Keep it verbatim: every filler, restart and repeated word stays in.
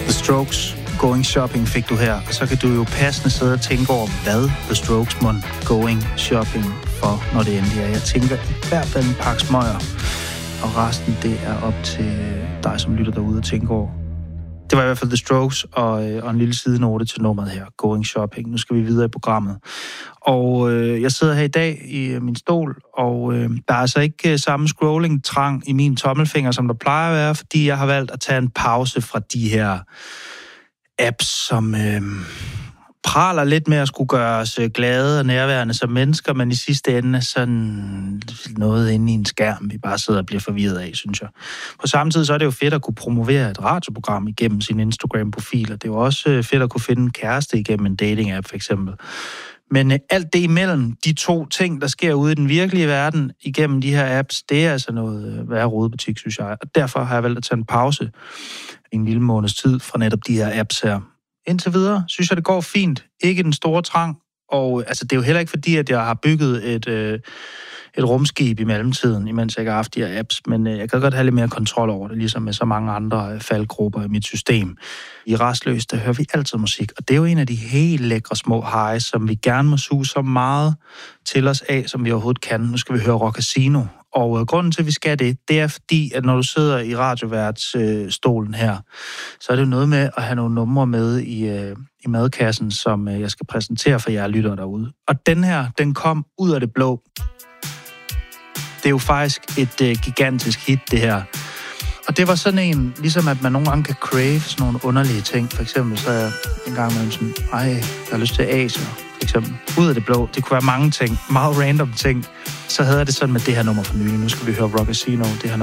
The Strokes, Going Shopping fik du her, og så kan du jo passende sidde og tænke over, hvad The Strokes må Going Shopping for, når det endelig er. Jeg tænker i hvert fald en pakke smøger, og resten det er op til dig, som lytter derude og tænker over. Det var i hvert fald The Strokes og, og en lille sidenote til nummeret her, Going Shopping. Nu skal vi videre i programmet. Og øh, jeg sidder her i dag i min stol, og øh, der er altså ikke øh, samme scrolling-trang i min tommelfinger, som der plejer at være, fordi jeg har valgt at tage en pause fra de her apps, som øh, praler lidt med at skulle gøre os glade og nærværende som mennesker, men i sidste ende er sådan noget inde i en skærm, vi bare sidder og bliver forvirret af, synes jeg. På samme tid så er det jo fedt at kunne promovere et radioprogram igennem sin Instagram-profil, og det er jo også fedt at kunne finde en kæreste igennem en dating-app, for eksempel. Men øh, alt det imellem, de to ting, der sker ude i den virkelige verden, igennem de her apps, det er altså noget øh, værre rodebutik, synes jeg. Og derfor har jeg valgt at tage en pause en lille måneds tid fra netop de her apps her. Indtil videre synes jeg, det går fint. Ikke den store trang. Og altså, det er jo heller ikke fordi, at jeg har bygget et, øh, et rumskib i mellemtiden, imens jeg ikke har haft de her apps. Men øh, jeg kan godt have lidt mere kontrol over det, ligesom med så mange andre øh, faldgrupper i mit system. I Rastløs, der hører vi altid musik. Og det er jo en af de helt lækre små highs, som vi gerne må suge så meget til os af, som vi overhovedet kan. Nu skal vi høre Rock Casino. Og øh, grunden til, at vi skal det, det er fordi, at når du sidder i radioværtsstolen øh, her, så er det jo noget med at have nogle numre med i, øh, i madkassen, som øh, jeg skal præsentere for jer lyttere derude. Og den her, den kom ud af det blå. Det er jo faktisk et øh, gigantisk hit, det her. Og det var sådan en, ligesom at man nogle gange kan crave sådan nogle underlige ting. For eksempel så er jeg en gang med sådan, ej, jeg har lyst til Asia, for eksempel. Ud af det blå. Det kunne være mange ting, meget random ting. Så havde jeg det sådan med det her nummer for nylig. Nu skal vi høre Rock Casino, det her